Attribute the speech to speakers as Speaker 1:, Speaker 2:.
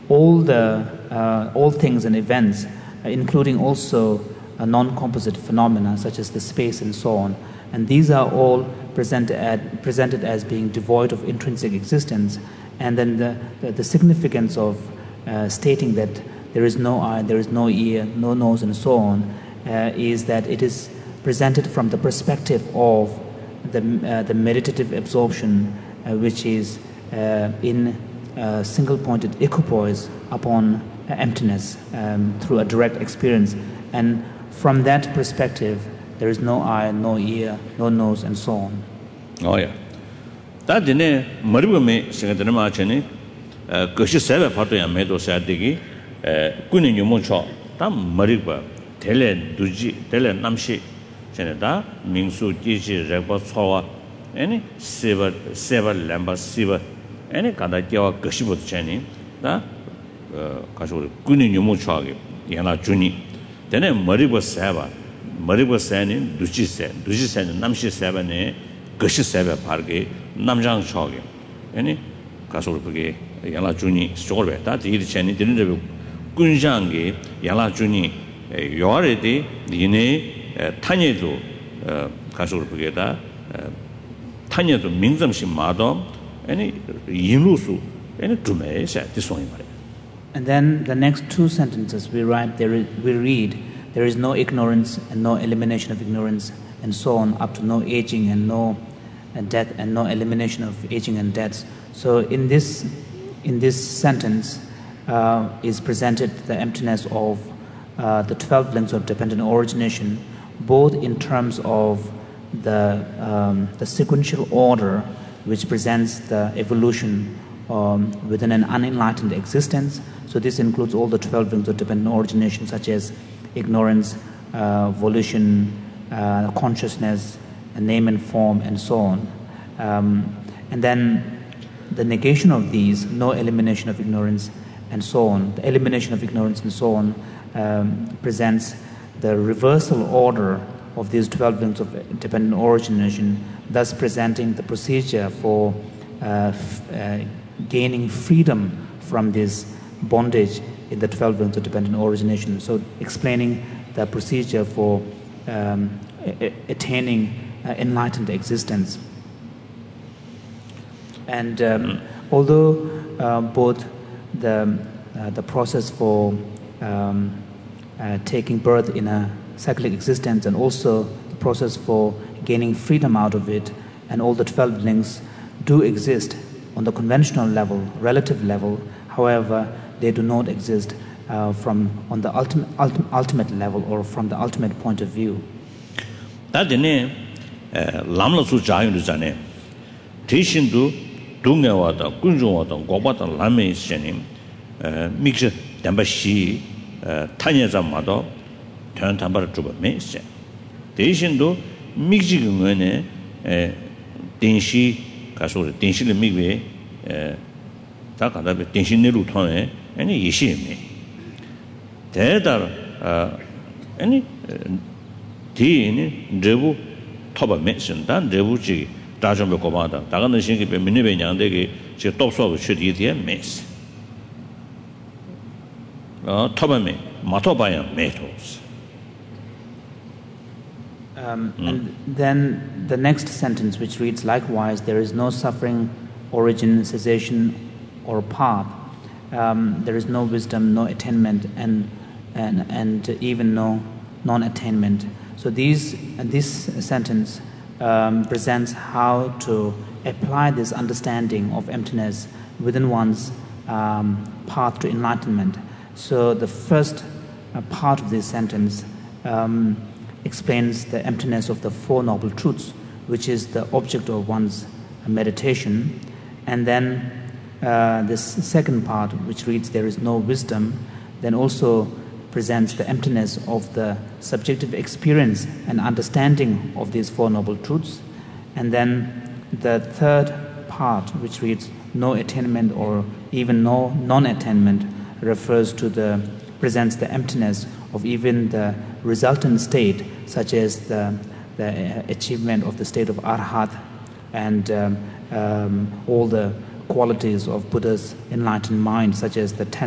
Speaker 1: all things and events, including also non-composite phenomena such as the space and so on. And these are all presented as being devoid of intrinsic existence. And then the significance of stating that there is no eye, there is no ear, no nose, and so on, is that it is presented from the perspective of the meditative absorption, which is in single-pointed equipoise upon emptiness through a direct experience. And from that perspective, there is no eye, no ear, no nose, and so on.
Speaker 2: Oh yeah. That dine maribu me singadana ma chene koshi sebe phato ya me do sadigi kuni nyumo cho ta mariba tele duji tele namshi chene da mingsu jiji rekba chowa any seva lamba siva any kada kyawa koshi bot chene da kaso kuni nyumo cho ge yana juni dene mariba sani duji sani namshi seba ne koshi sebe parge namjang choge yani kaso ge yala juni sorbe ta di cheni dinre kunjange yala juni yore de yine tanyedo kaso ge da tanyedo minzamshi mado yani yinlusu yani tume sha disong mare.
Speaker 1: And then the next two sentences we read, there is no ignorance and no elimination of ignorance, and so on, up to no aging and no death and no elimination of aging and death. So in this sentence is presented the emptiness of the 12 links of dependent origination, both in terms of the sequential order which presents the evolution within an unenlightened existence. So this includes all the 12 links of dependent origination, such as ignorance, volition, consciousness, name and form, and so on. And then the negation of these, no elimination of ignorance, and so on. The elimination of ignorance and so on presents the reversal order of these 12 links of dependent origination, thus presenting the procedure for gaining freedom from this bondage in the 12 links of dependent origination. So explaining the procedure for attaining enlightened existence. And although both the process for taking birth in a cyclic existence and also the process for gaining freedom out of it, and all the 12 links do exist on the conventional level, relative level. However, they do not exist on the ultimate level or from the ultimate point of view.
Speaker 2: That dine lamla su jayu du jane tishin du dunga wa da kunjung wa da goba da lame sheni mix damba shi tanya za ma do tan tan bar juba me shen tishin du mix ji ngene din shi ka so din shi le mi be ta ka da be din shi ne lu thon ani yi shi me de da ani di rebu toba mention dan rebu ji da jong be ko ba da da ga ne shin ge be min be nyang de ge ji top so be chue di de mes toba me ma toba ya metals.
Speaker 1: And then the next sentence, which reads, likewise, there is no suffering, origin, cessation, or path. There is no wisdom, no attainment, and even no non-attainment. So this sentence presents how to apply this understanding of emptiness within one's path to enlightenment. So the first part of this sentence explains the emptiness of the Four Noble Truths, which is the object of one's meditation. And then this second part, which reads, there is no wisdom, then also presents the emptiness of the subjective experience and understanding of these Four Noble Truths. And then the third part, which reads, no attainment or even no non-attainment, presents the emptiness of even the resultant state, such as the achievement of the state of Arhat and all the qualities of Buddha's enlightened mind, such as the 10